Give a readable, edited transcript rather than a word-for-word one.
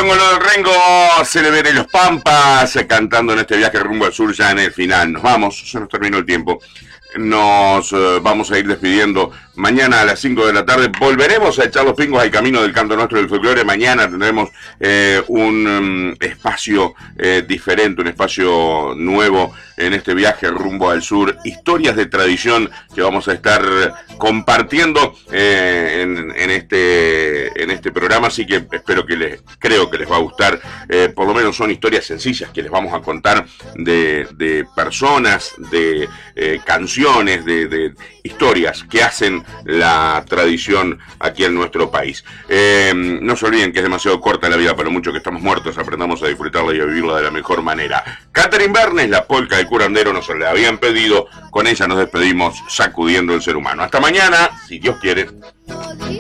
Chongolo Rengo se le ven en los Pampas cantando en este viaje rumbo al sur ya en el final. Nos vamos, se nos terminó el tiempo. Nos vamos a ir despidiendo. Mañana a las 5 de la tarde volveremos a echar los pingos al camino del canto nuestro del folclore. Mañana tendremos un espacio diferente, un espacio nuevo en este viaje rumbo al sur. Historias de tradición que vamos a estar compartiendo en este programa. Así que espero que creo que les va a gustar. Por lo menos son historias sencillas que les vamos a contar de personas, de canciones, de historias que hacen la tradición aquí en nuestro país. No se olviden que es demasiado corta la vida para mucho que estamos muertos. Aprendamos a disfrutarla y a vivirla de la mejor manera. Catherine Bernes, la polca del curandero, nos la habían pedido. Con ella nos despedimos sacudiendo el ser humano. Hasta mañana, si Dios quiere.